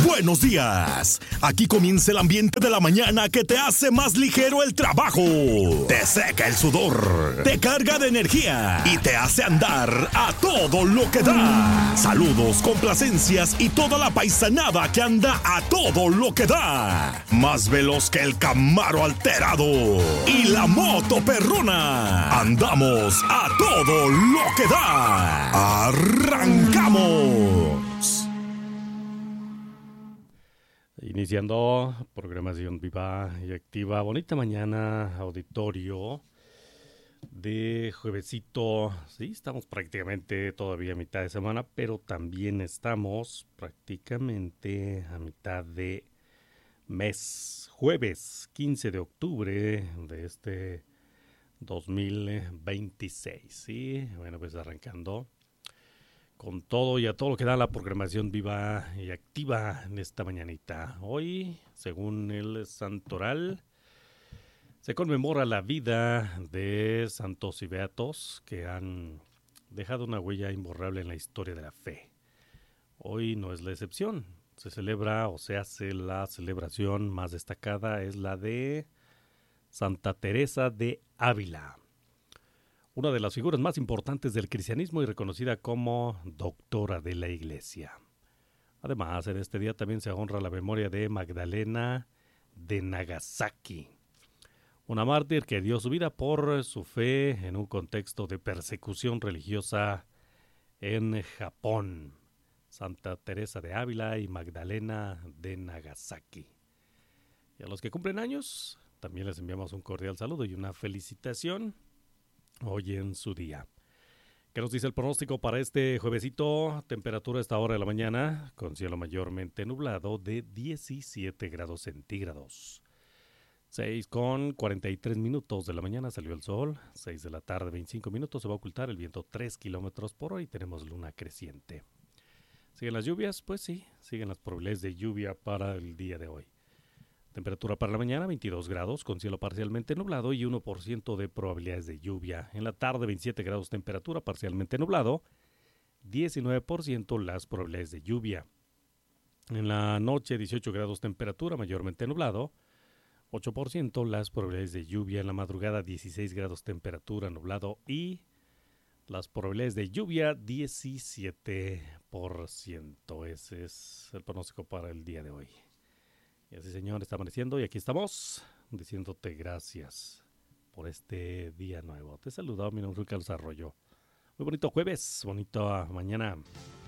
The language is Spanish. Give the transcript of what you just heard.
Buenos días. Aquí comienza el ambiente de la mañana que te hace más ligero el trabajo. Te seca el sudor, te carga de energía y te hace andar a todo lo que da. Saludos, complacencias y toda la paisanada que anda a todo lo que da. Más veloz que el Camaro alterado y la moto perrona. Andamos a todo lo que da. ¡Arrancamos! Iniciando programación viva y activa. Bonita mañana, auditorio de juevesito. Sí, estamos prácticamente todavía a mitad de semana, pero también estamos prácticamente a mitad de mes. Jueves 15 de octubre de este 2026. Sí, bueno, pues arrancando con todo y a todo lo que da la programación viva y activa en esta mañanita. Hoy, según el santoral, se conmemora la vida de santos y beatos que han dejado una huella imborrable en la historia de la fe. Hoy no es la excepción. Se celebra o se hace la celebración más destacada, es la de Santa Teresa de Ávila, una de las figuras más importantes del cristianismo y reconocida como doctora de la Iglesia. Además, en este día también se honra la memoria de Magdalena de Nagasaki, una mártir que dio su vida por su fe en un contexto de persecución religiosa en Japón. Santa Teresa de Ávila y Magdalena de Nagasaki. Y a los que cumplen años, también les enviamos un cordial saludo y una felicitación hoy en su día. ¿Qué nos dice el pronóstico para este juevesito? Temperatura a esta hora de la mañana, con cielo mayormente nublado de 17 grados centígrados. 6:43 de la mañana salió el sol. 6 de la tarde, 25 minutos, se va a ocultar el viento 3 kilómetros por hora y tenemos luna creciente. ¿Siguen las lluvias? Pues sí, siguen las probabilidades de lluvia para el día de hoy. Temperatura para la mañana, 22 grados, con cielo parcialmente nublado y 1% de probabilidades de lluvia. En la tarde, 27 grados, temperatura parcialmente nublado, 19% las probabilidades de lluvia. En la noche, 18 grados, temperatura mayormente nublado, 8% las probabilidades de lluvia. En la madrugada, 16 grados, temperatura nublado y las probabilidades de lluvia, 17%. Ese es el pronóstico para el día de hoy. Y así, señor, está amaneciendo y aquí estamos diciéndote gracias por este día nuevo. Te he saludado, mi nombre es Carlos Arroyo. Muy bonito jueves, bonita mañana.